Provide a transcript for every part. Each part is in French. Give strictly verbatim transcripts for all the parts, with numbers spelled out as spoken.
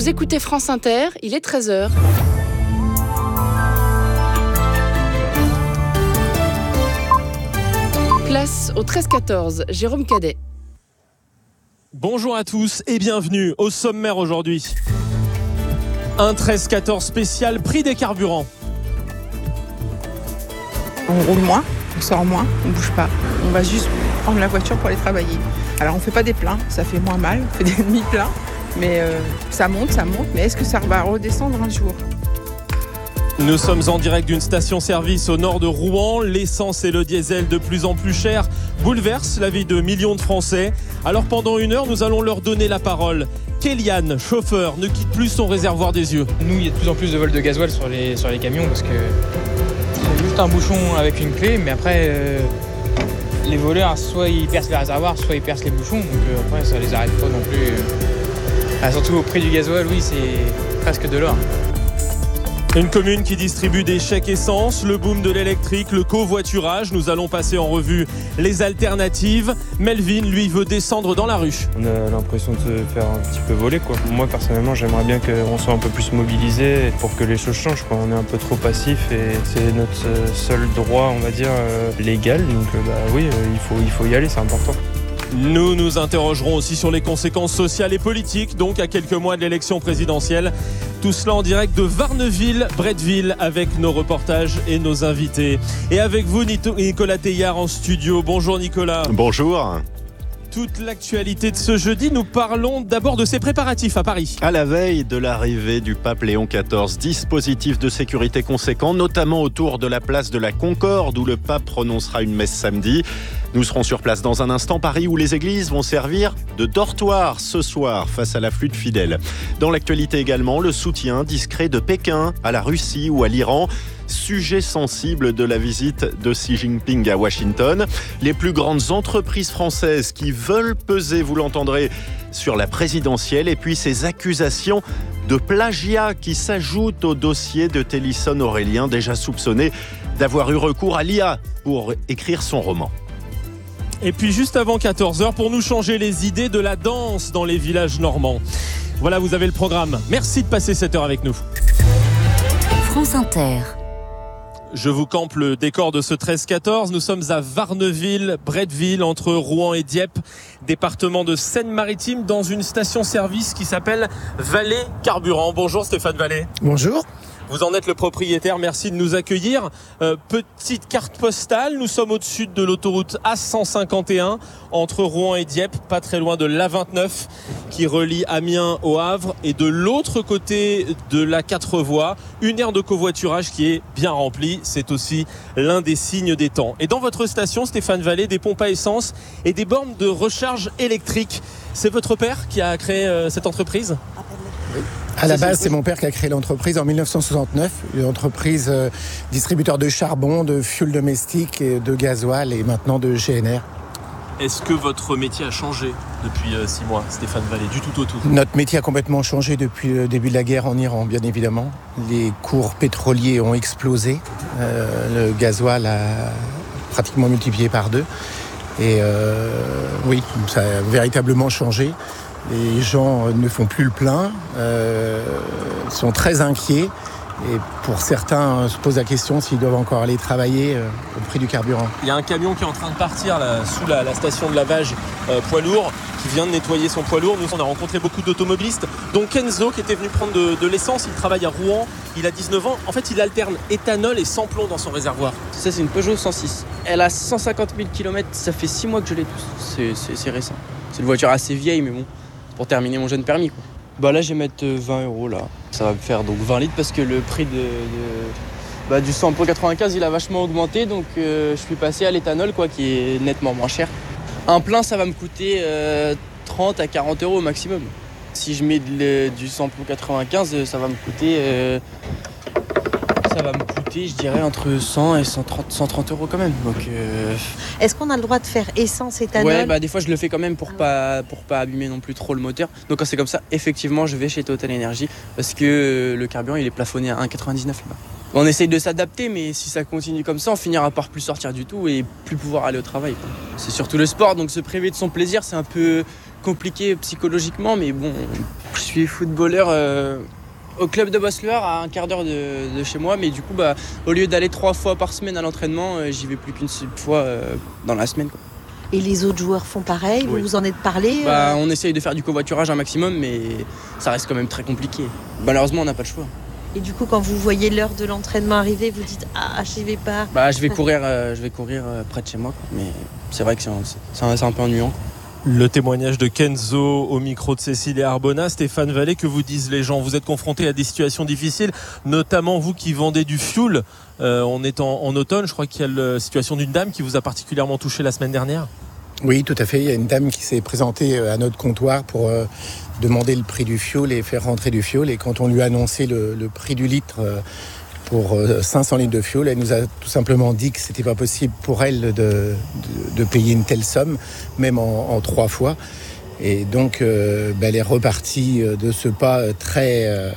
Vous écoutez France Inter, il est treize heures. Place au treize quatorze, Jérôme Cadet. Bonjour à tous et bienvenue au sommaire aujourd'hui. Un treize quatorze spécial prix des carburants. On roule moins, on sort moins, on bouge pas. On va juste prendre la voiture pour aller travailler. Alors on fait pas des pleins, ça fait moins mal, on fait des demi-pleins. Mais euh, ça monte, ça monte. Mais est-ce que ça va redescendre un jour ? Nous sommes en direct d'une station-service au nord de Rouen. L'essence et le diesel de plus en plus chers bouleversent la vie de millions de Français. Alors pendant une heure, nous allons leur donner la parole. Kéliane, chauffeur, ne quitte plus son réservoir des yeux. Nous, il y a de plus en plus de vols de gasoil sur les, sur les camions parce que c'est juste un bouchon avec une clé. Mais après, euh, les voleurs, soit ils percent les réservoirs, soit ils percent les bouchons. Donc euh, après, ça les arrête pas non plus. Ah, surtout au prix du gasoil, oui, c'est presque de l'or. Une commune qui distribue des chèques essence, le boom de l'électrique, le covoiturage. Nous allons passer en revue les alternatives. Melvin, lui, veut descendre dans la rue. On a l'impression de se faire un petit peu voler, quoi. Moi, personnellement, j'aimerais bien qu'on soit un peu plus mobilisés pour que les choses changent, quoi. On est un peu trop passif et c'est notre seul droit, on va dire, euh, légal. Donc, euh, bah oui, euh, il faut, il faut y aller, c'est important. Nous nous interrogerons aussi sur les conséquences sociales et politiques, donc à quelques mois de l'élection présidentielle. Tout cela en direct de Varneville, Bretteville, avec nos reportages et nos invités. Et avec vous, Nicolas Teillard en studio. Bonjour Nicolas. Bonjour. Toute l'actualité de ce jeudi, nous parlons d'abord de ses préparatifs à Paris. À la veille de l'arrivée du pape Léon quatorze, dispositifs de sécurité conséquents, notamment autour de la place de la Concorde où le pape prononcera une messe samedi. Nous serons sur place dans un instant, Paris, où les églises vont servir de dortoir ce soir face à l'afflux de fidèles. Dans l'actualité également, le soutien discret de Pékin à la Russie ou à l'Iran. Sujet sensible de la visite de Xi Jinping à Washington. Les plus grandes entreprises françaises qui veulent peser, vous l'entendrez, sur la présidentielle. Et puis ces accusations de plagiat qui s'ajoutent au dossier de Télisson Aurélien, déjà soupçonné d'avoir eu recours à l'I A pour écrire son roman. Et puis juste avant quatorze heures, pour nous changer les idées de la danse dans les villages normands. Voilà, vous avez le programme. Merci de passer cette heure avec nous. France Inter. Je vous campe le décor de ce treize quatorze. Nous sommes à Varneville, Bretteville, entre Rouen et Dieppe, département de Seine-Maritime, dans une station-service qui s'appelle Vallée Carburant. Bonjour Stéphane Vallée. Bonjour. Vous en êtes le propriétaire, merci de nous accueillir. Euh, petite carte postale, nous sommes au-dessus de l'autoroute A cent cinquante et un, entre Rouen et Dieppe, pas très loin de l'A vingt-neuf, qui relie Amiens au Havre. Et de l'autre côté de la quatre voies, une aire de covoiturage qui est bien remplie. C'est aussi l'un des signes des temps. Et dans votre station, Stéphane Vallée, des pompes à essence et des bornes de recharge électrique. C'est votre père qui a créé euh, cette entreprise ? Oui. À la base, c'est mon père qui a créé l'entreprise en dix-neuf cent soixante-neuf, une entreprise euh, distributeur de charbon, de fioul domestique, et de gasoil et maintenant de G N R. Est-ce que votre métier a changé depuis euh, six mois, Stéphane Vallée, du tout au tout ? Notre métier a complètement changé depuis le début de la guerre en Iran, bien évidemment. Les cours pétroliers ont explosé, euh, le gasoil a pratiquement multiplié par deux. Et euh, oui, ça a véritablement changé. Les gens ne font plus le plein, euh, sont très inquiets et pour certains se posent la question s'ils doivent encore aller travailler euh, au prix du carburant. Il y a un camion qui est en train de partir là, sous la, la station de lavage euh, poids lourd, qui vient de nettoyer son poids lourd. Nous, on a rencontré beaucoup d'automobilistes, dont Kenzo qui était venu prendre de, de l'essence. Il travaille à Rouen, il a dix-neuf ans. En fait, il alterne éthanol et sans plomb dans son réservoir. Ça, c'est une Peugeot cent six. Elle a cent cinquante mille kilomètres, ça fait six mois que je l'ai tous. C'est, c'est, c'est récent. C'est une voiture assez vieille, mais bon. Pour terminer mon jeune permis, quoi. Bah là, je vais mettre vingt euros là. Ça va me faire donc vingt litres parce que le prix de, de bah, du samplon quatre-vingt-quinze il a vachement augmenté, donc euh, je suis passé à l'éthanol quoi, qui est nettement moins cher. Un plein, ça va me coûter euh, trente à quarante euros au maximum. Si je mets de, du samplon quatre-vingt-quinze, ça va me coûter euh, ça va me coûter, je dirais, entre cent et cent trente, cent trente euros quand même. Donc, euh... Est-ce qu'on a le droit de faire essence, éthanol ? Ouais, bah des fois je le fais quand même pour pas pour pas abîmer non plus trop le moteur. Donc quand c'est comme ça, effectivement, je vais chez Total Energy parce que le carburant il est plafonné à un virgule quatre-vingt-dix-neuf là-bas. On essaye de s'adapter, mais si ça continue comme ça, on finira par plus sortir du tout et plus pouvoir aller au travail, quoi. C'est surtout le sport, donc se priver de son plaisir, c'est un peu compliqué psychologiquement, mais bon, je suis footballeur euh, au club de Bosseluard à un quart d'heure de, de chez moi, mais du coup, bah, au lieu d'aller trois fois par semaine à l'entraînement, euh, j'y vais plus qu'une seule fois euh, dans la semaine, quoi. Et les autres joueurs font pareil, Oui. vous vous en êtes parlé Bah, euh... on essaye de faire du covoiturage un maximum, mais ça reste quand même très compliqué. Malheureusement, on n'a pas le choix. Et du coup, quand vous voyez l'heure de l'entraînement arriver, vous dites « Ah, j'y vais pas ». Bah, je vais courir, euh, je vais courir euh, près de chez moi, quoi. Mais c'est vrai que c'est un, c'est un, c'est un peu ennuyant, quoi. Le témoignage de Kenzo au micro de Cécile et Arbona. Stéphane Vallée, que vous disent les gens? Vous êtes confrontés à des situations difficiles, notamment vous qui vendez du fioul. Euh, on est en, en automne, je crois qu'il y a la situation d'une dame qui vous a particulièrement touché la semaine dernière. Oui, tout à fait. Il y a une dame qui s'est présentée à notre comptoir pour euh, demander le prix du fioul et faire rentrer du fioul. Et quand on lui a annoncé le, le prix du litre euh, pour euh, cinq cents litres de fioul, elle nous a tout simplement dit que c'était pas possible pour elle de, de, de payer une telle somme, même en, en trois fois. Et donc, euh, ben, elle est repartie de ce pas très... Euh,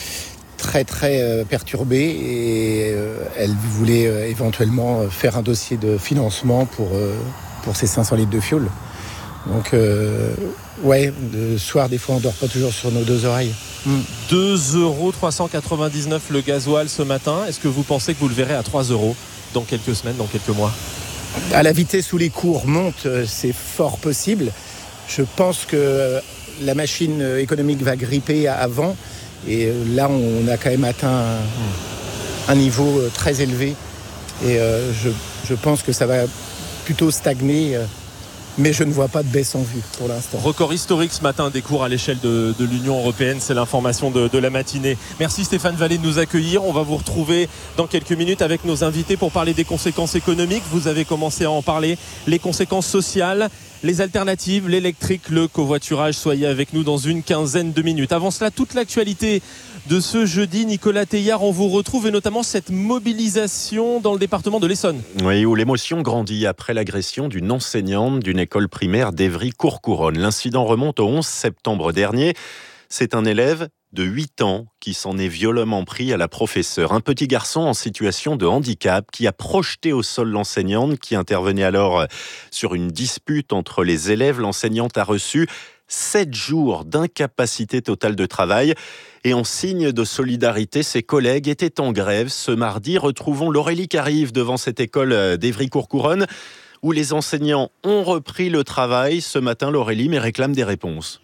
très très euh, perturbée et euh, elle voulait euh, éventuellement faire un dossier de financement pour, euh, pour ces cinq cents litres de fioul. Donc euh, ouais, le soir des fois on dort pas toujours sur nos deux oreilles. Mm. deux euros trois cent quatre-vingt-dix-neuf le gasoil ce matin. Est-ce que vous pensez que vous le verrez à trois euros dans quelques semaines, dans quelques mois? À la vitesse où les cours montent, c'est fort possible. Je pense que la machine économique va gripper avant. Et là, on a quand même atteint un, un niveau très élevé. Et euh, je, je pense que ça va plutôt stagner. Mais je ne vois pas de baisse en vue pour l'instant. Record historique ce matin des cours à l'échelle de, de l'Union européenne. C'est l'information de, de la matinée. Merci Stéphane Vallée de nous accueillir. On va vous retrouver dans quelques minutes avec nos invités pour parler des conséquences économiques. Vous avez commencé à en parler. Les conséquences sociales, les alternatives, l'électrique, le covoiturage. Soyez avec nous dans une quinzaine de minutes. Avant cela, toute l'actualité de ce jeudi. Nicolas Teillard, on vous retrouve et notamment cette mobilisation dans le département de l'Essonne. Oui, où l'émotion grandit après l'agression d'une enseignante d'une école primaire d'Évry-Courcouronnes. L'incident remonte au onze septembre dernier. C'est un élève de huit ans qui s'en est violemment pris à la professeure. Un petit garçon en situation de handicap qui a projeté au sol l'enseignante qui intervenait alors sur une dispute entre les élèves. L'enseignante a reçu sept jours d'incapacité totale de travail. Et en signe de solidarité, ses collègues étaient en grève ce mardi. Retrouvons Laurélie Carive devant cette école d'Évry-Courcouronnes où les enseignants ont repris le travail ce matin, Laurélie, mais réclament des réponses.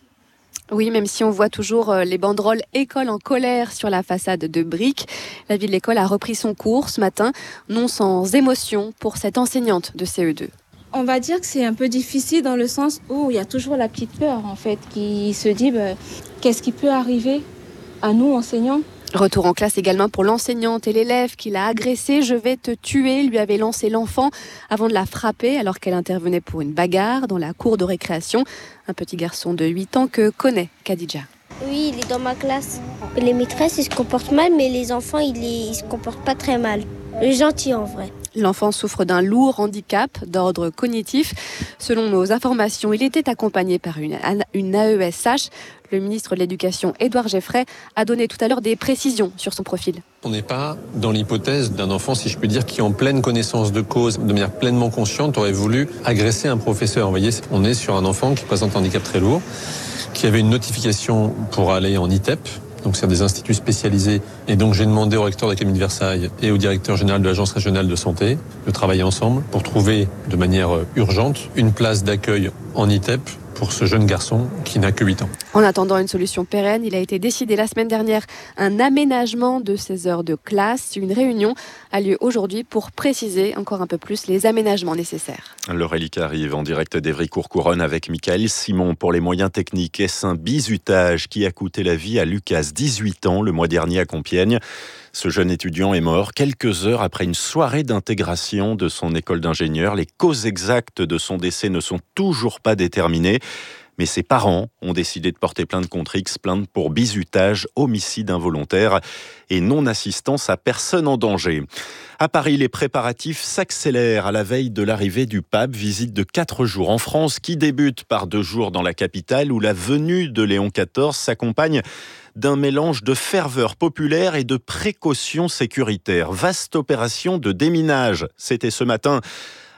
Oui, même si on voit toujours les banderoles « École en colère » sur la façade de briques, la vie de l'école a repris son cours ce matin, non sans émotion pour cette enseignante de C E deux. On va dire que c'est un peu difficile dans le sens où il y a toujours la petite peur en fait qui se dit bah, qu'est-ce qui peut arriver à nous enseignants. Retour en classe également pour l'enseignante et l'élève qui l'a agressée. « Je vais te tuer », lui avait lancé l'enfant avant de la frapper alors qu'elle intervenait pour une bagarre dans la cour de récréation. Un petit garçon de huit ans que connaît Khadija. Oui, il est dans ma classe. Les maîtresses, ils se comportent mal, mais les enfants, ils, les, ils se comportent pas très mal. Il est gentil en vrai. L'enfant souffre d'un lourd handicap d'ordre cognitif. Selon nos informations, il était accompagné par une, une A E S H. Le ministre de l'Éducation, Édouard Geffray, a donné tout à l'heure des précisions sur son profil. On n'est pas dans l'hypothèse d'un enfant, si je puis dire, qui en pleine connaissance de cause, de manière pleinement consciente, aurait voulu agresser un professeur. Vous voyez, on est sur un enfant qui présente un handicap très lourd, qui avait une notification pour aller en I T E P, donc c'est des instituts spécialisés. Et donc j'ai demandé au recteur de l'Académie de Versailles et au directeur général de l'Agence régionale de santé de travailler ensemble pour trouver de manière urgente une place d'accueil en I T E P pour ce jeune garçon qui n'a que huit ans. En attendant une solution pérenne, il a été décidé la semaine dernière un aménagement de ces heures de classe. Une réunion a lieu aujourd'hui pour préciser encore un peu plus les aménagements nécessaires. Laurélie arrive en direct d'Évry-Courcouronnes avec Michael Simon pour les moyens techniques. Est-ce un bizutage qui a coûté la vie à Lucas, dix-huit ans, le mois dernier à Compiègne? Ce jeune étudiant est mort quelques heures après une soirée d'intégration de son école d'ingénieur. Les causes exactes de son décès ne sont toujours pas déterminées. Mais ses parents ont décidé de porter plainte contre X, plainte pour bizutage, homicide involontaire et non-assistance à personne en danger. À Paris, les préparatifs s'accélèrent à la veille de l'arrivée du pape. Visite de quatre jours en France qui débute par deux jours dans la capitale où la venue de Léon quatorze s'accompagne d'un mélange de ferveur populaire et de précautions sécuritaires. Vaste opération de déminage. C'était ce matin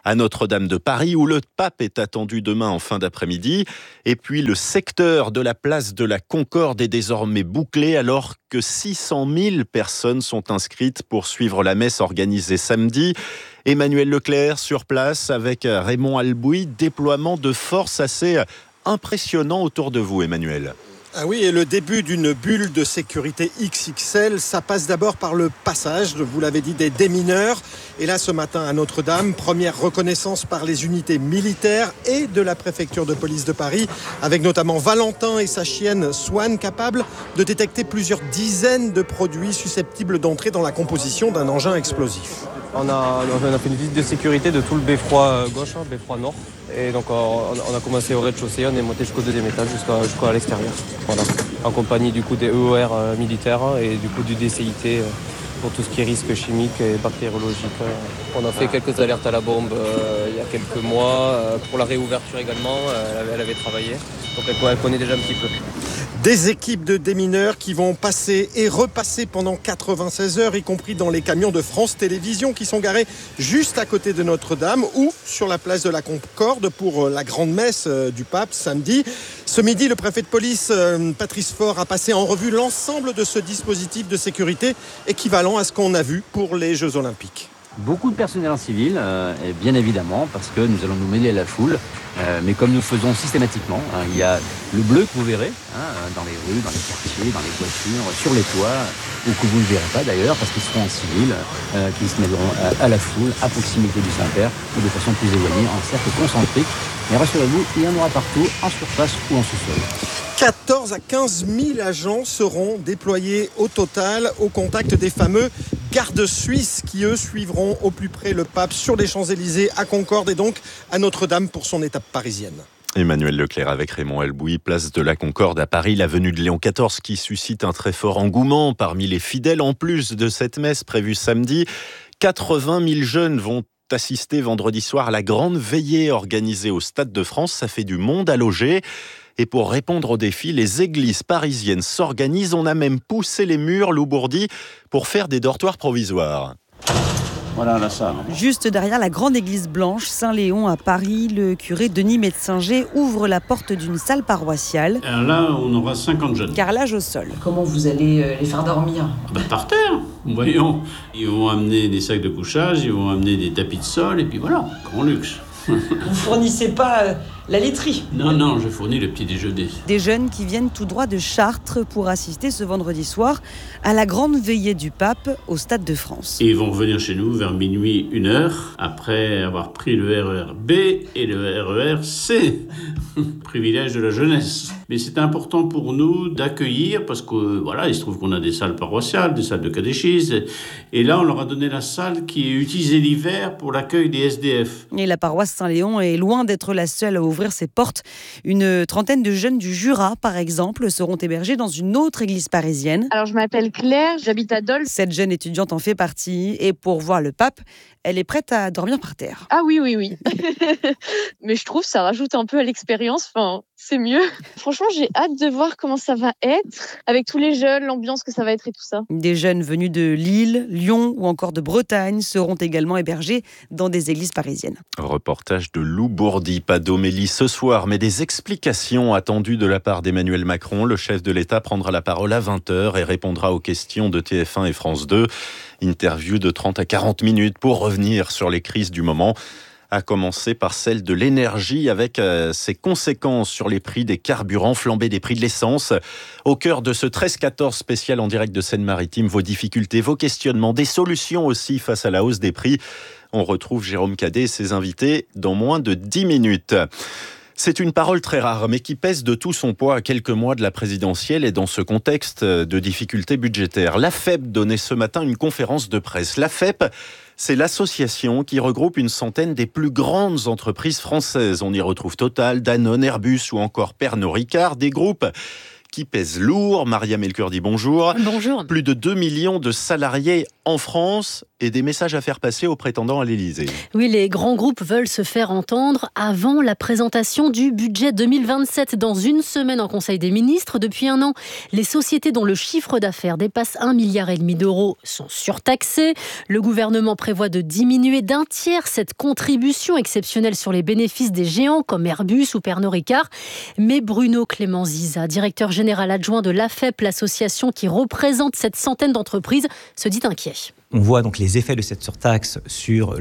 à Notre-Dame de Paris où le pape est attendu demain en fin d'après-midi. Et puis le secteur de la place de la Concorde est désormais bouclé alors que six cent mille personnes sont inscrites pour suivre la messe organisée samedi. Emmanuel Leclerc sur place avec Raymond Albouy, déploiement de force assez impressionnant autour de vous, Emmanuel. Ah oui, et le début d'une bulle de sécurité X X L, ça passe d'abord par le passage, vous l'avez dit, des démineurs. Et là, ce matin, à Notre-Dame, première reconnaissance par les unités militaires et de la préfecture de police de Paris, avec notamment Valentin et sa chienne Swan, capables de détecter plusieurs dizaines de produits susceptibles d'entrer dans la composition d'un engin explosif. On a, on a fait une visite de sécurité de tout le beffroi gauche, hein, beffroi nord. Et donc on, on a commencé au rez-de-chaussée, on est monté jusqu'au deuxième étage, jusqu'à, jusqu'à l'extérieur. Voilà. En compagnie du coup des E O R euh, militaires et du coup du D C I T euh, pour tout ce qui est risque chimique et bactériologique. Euh. On a fait quelques alertes à la bombe euh, il y a quelques mois, euh, pour la réouverture également, euh, elle, avait, elle avait travaillé. Donc elle, elle connaît déjà un petit peu. Des équipes de démineurs qui vont passer et repasser pendant quatre-vingt-seize heures, y compris dans les camions de France Télévisions qui sont garés juste à côté de Notre-Dame ou sur la place de la Concorde pour la grande messe du pape samedi. Ce midi, le préfet de police, Patrice Faure, a passé en revue l'ensemble de ce dispositif de sécurité équivalent à ce qu'on a vu pour les Jeux Olympiques. Beaucoup de personnel en civil, euh, bien évidemment, parce que nous allons nous mêler à la foule, euh, mais comme nous faisons systématiquement, hein, il y a le bleu que vous verrez hein, dans les rues, dans les quartiers, dans les voitures, sur les toits, ou que vous ne verrez pas d'ailleurs, parce qu'ils seront en civil, euh, qui se mêleront à, à la foule, à proximité du Saint-Père, ou de façon plus éloignée, en cercle concentrique. Mais rassurez-vous, il y en aura partout, en surface ou en sous-sol. quatorze à quinze mille agents seront déployés au total au contact des fameux gardes suisses qui, eux, suivront au plus près le pape sur les Champs-Élysées, à Concorde et donc à Notre-Dame pour son étape parisienne. Emmanuel Leclerc avec Raymond Albouy, place de la Concorde à Paris, la venue de Léon quatorze qui suscite un très fort engouement parmi les fidèles. En plus de cette messe prévue samedi, quatre-vingt mille jeunes vont assister vendredi soir à la grande veillée organisée au Stade de France. Ça fait du monde à loger. Et pour répondre au défi, les églises parisiennes s'organisent. On a même poussé les murs, Lou Bourdi, pour faire des dortoirs provisoires. Voilà la salle. Juste derrière la grande église blanche Saint-Léon à Paris, le curé Denis Metzinger ouvre la porte d'une salle paroissiale. Alors là, on aura cinquante jeunes. Carrelage au sol. Comment vous allez les faire dormir ? Ah bah par terre, voyons. Ils vont amener des sacs de couchage, ils vont amener des tapis de sol, et puis voilà, grand luxe. Vous fournissez pas euh, la laiterie ? Non, non, je fournis le petit déjeuner. Des jeunes qui viennent tout droit de Chartres pour assister ce vendredi soir à la grande veillée du pape au Stade de France. Et ils vont revenir chez nous vers minuit, une heure, après avoir pris le R E R B et le R E R C. Privilège de la jeunesse. Mais c'est important pour nous d'accueillir, parce que voilà, il se trouve qu'on a des salles paroissiales, des salles de catéchisme, et là on leur a donné la salle qui est utilisée l'hiver pour l'accueil des S D F. Et la paroisse Saint-Léon est loin d'être la seule à ouvrir ses portes. Une trentaine de jeunes du Jura, par exemple, seront hébergés dans une autre église parisienne. Alors je m'appelle Claire, j'habite à Dole. Cette jeune étudiante en fait partie, et pour voir le pape, elle est prête à dormir par terre. Ah oui, oui, oui. Mais je trouve que ça rajoute un peu à l'expérience, enfin, c'est mieux. Franchement, j'ai hâte de voir comment ça va être, avec tous les jeunes, l'ambiance que ça va être et tout ça. Des jeunes venus de Lille, Lyon ou encore de Bretagne seront également hébergés dans des églises parisiennes. Reportage de Lou Bourdi, pas d'homélie ce soir, mais des explications attendues de la part d'Emmanuel Macron. Le chef de l'État prendra la parole à vingt heures et répondra aux questions de T F un et France deux. Interview de trente à quarante minutes pour revenir sur les crises du moment, à commencer par celle de l'énergie avec euh, ses conséquences sur les prix des carburants, flambée des prix de l'essence. Au cœur de ce treize quatorze spécial en direct de Seine-Maritime, vos difficultés, vos questionnements, des solutions aussi face à la hausse des prix. On retrouve Jérôme Cadet et ses invités dans moins de dix minutes. C'est une parole très rare, mais qui pèse de tout son poids à quelques mois de la présidentielle et dans ce contexte de difficultés budgétaires. L'A F E P donnait ce matin une conférence de presse. L'A F E P, c'est l'association qui regroupe une centaine des plus grandes entreprises françaises. On y retrouve Total, Danone, Airbus ou encore Pernod Ricard, des groupes qui pèse lourd. Maria Melchiordi, bonjour. Bonjour. Plus de deux millions de salariés en France et des messages à faire passer aux prétendants à l'Élysée. Oui, les grands groupes veulent se faire entendre avant la présentation du budget deux mille vingt-sept dans une semaine en Conseil des ministres. Depuis un an, les sociétés dont le chiffre d'affaires dépasse un milliard et demi d'euros sont surtaxées. Le gouvernement prévoit de diminuer d'un tiers cette contribution exceptionnelle sur les bénéfices des géants comme Airbus ou Pernod Ricard. Mais Bruno Clément Ziza, directeur général adjoint de l'A F E P, l'association qui représente cette centaine d'entreprises, se dit inquiet. On voit donc les effets de cette surtaxe sur